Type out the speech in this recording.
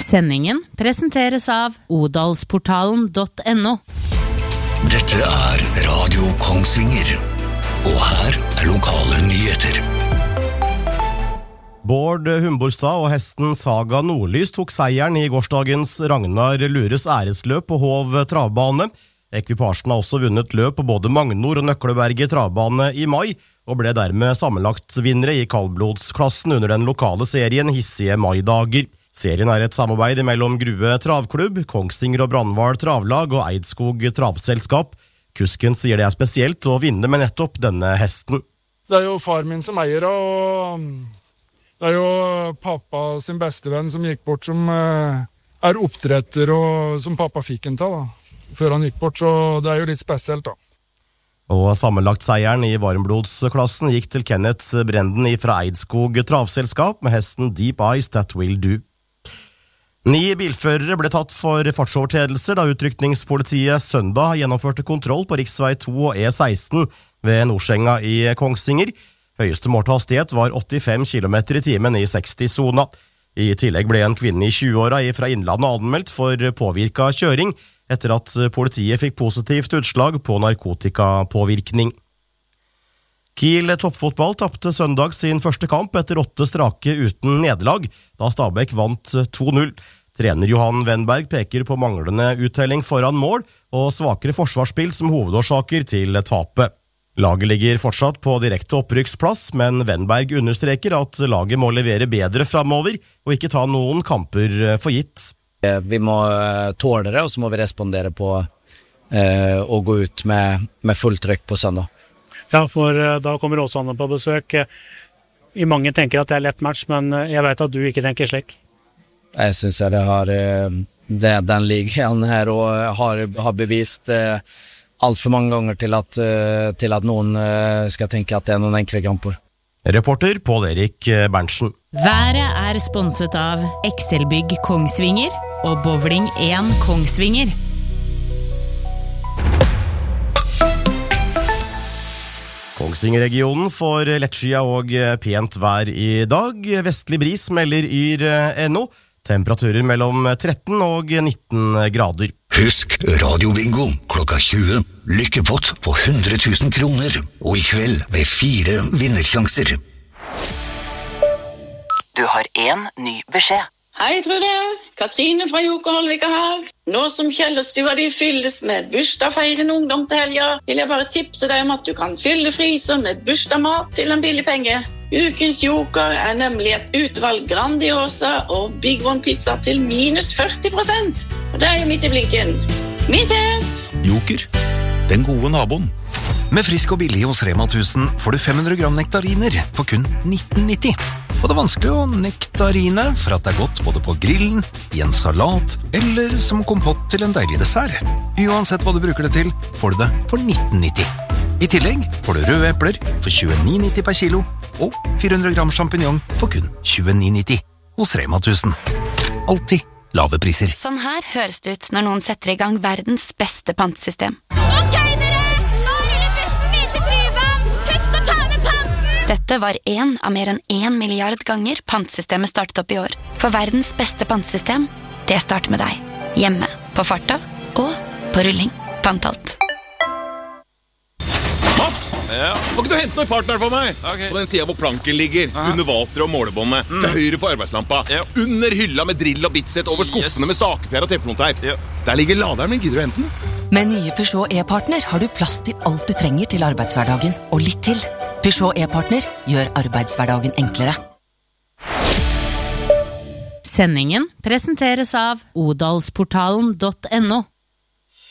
Sendingen presenteres av odalsportalen.no. Dette Radio Kongsvinger, og her lokale nyheter. Bård Humborstad og hesten Saga Nordlys tok seieren I gårsdagens Ragnar Lures æresløp på Hov travbane. Ekvipasjen har også vunnet løp på både Magnor og Nøkleberget travbane I mai, og ble dermed sammenlagt vinnere I kaldblodsklassen under den lokale serien Hissige Maidager. Serien et samarbeid mellom Grue Travklubb, Kongsvinger og Brandval Travlag og Eidskog Travselskap. Kusken sier det spesielt å vinne med nettopp denne hesten. Det jo far min som eier, og det jo pappa sin bestevenn som gikk bort, som oppdretter, og som pappa fikk en til, før han gikk bort, så det jo litt spesielt, da. Og sammenlagt seieren I varmblodsklassen gikk til Kenneth Brenden fra Eidskog Travselskap med hesten Deep Eyes That Will Do. 9 bilførere ble tatt for fartsovertredelser da utrykningspolitiet søndag gjennomførte kontroll på riksvei 2 og E16 ved Nordsenga I Kongsvinger. Høyeste målte hastighet var 85 km/t I 60-zona. I tillegg ble en kvinne I 20-åra fra Innlandet anmeldt for påvirket kjøring etter at politiet fikk positivt utslag på narkotikapåvirkning. Kiel toppfotball tappte søndag sin første kamp etter 8 strake uten nederlag, da Stabæk vant 2-0. Trener Johan Wennberg peker på manglende uttelling foran mål og svakere forsvarsspill som hovedårsaker til tapet. Laget ligger fortsatt på direkte opprykksplass, men Wennberg understreker at laget må levere bedre fremover og ikke ta noen kamper for gitt. Vi må tåle det, og så må vi respondere på å gå ut med fullt trykk på søndag. Ja, for da kommer Åsane på besøk. Mange tenker at det lett match, men jeg vet at du ikke tenker slik. Jeg synes det har den ligaen her og har bevist alt for mange ganger til at noen skal tenke at det noen enkle kamper. Reporter Pål Erik Berntsen. Været sponset av Excelbygg Kongsvinger og Bowling 1 Kongsvinger. Kongsvinger-regionen får lettskia og pent vær I dag. Vestlig bris melder Yr.no. Temperaturer mellom 13 og 19 grader. Husk radiobingo klokka 20. Lykkepott på 100 000 kroner. Og I kveld med 4 vinnersjanser. Du har en ny beskjed. Hei, Trude. Katrine fra Jokerholvika her. Nå som Kjellerstua de fylles med bursdagsfeirende ungdom til helga, vil jeg bare tipse deg om at du kan fylle fryser med bursdagsmat til en billig penge. Ukens Joker nemlig et utvalg Grandiosa og Big One pizza til minus 40%. Og det jo midt I blinken. Vi ses! Joker, den gode naboen. Med frisk og billig hos Rema 1000 får du 500 gram nektariner for kun 19,90. Og det vanskelig å nektarine for at det godt både på grillen, I en salat eller som kompott til en deilig dessert. Uansett hva du bruker det til, får du det for 19,90. I tillegg får du røde epler for 29,90 per kilo og 400 gram champignon for kun 29,90 hos Rema 1000. Alltid lave priser. Sånn her høres det ut når noen setter I gang verdens beste pantesystem. Ok dere, nå ruller bussen videre til Tryvann. Husk å ta med panten! Dette var en av mer enn 1 milliard ganger pantsystemet startet opp I år. For verdens beste pantesystem, det starter med deg. Hjemme, på farta og på rulling. Pantalt. Mats, må ikke du hente noen partner for meg? På den siden hvor planken ligger, under vater og målebåndet, til høyre for arbeidslampa, under hylla med drill og bitset, over skuffene med stakefjær og teflonteip. Der ligger laderen min, gidder du hente den? Med nye Peugeot e-partner har du plass til alt du trenger til arbeidshverdagen, og litt til. Peugeot e-partner gjør arbeidshverdagen enklere. Sendingen presenteres av odalsportalen.no.